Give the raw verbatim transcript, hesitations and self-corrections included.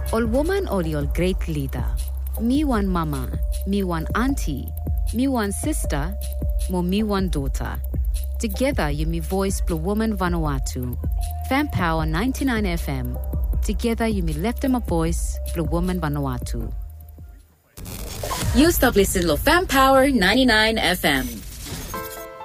All woman or your great leader. Me one mama, me one auntie, me one sister, mo me one daughter. Together you me voice Blue Woman Vanuatu. Fan Power ninety-nine F M. Together you me left them a voice Blue Woman Vanuatu. You stop listening to Fan Power ninety-nine F M.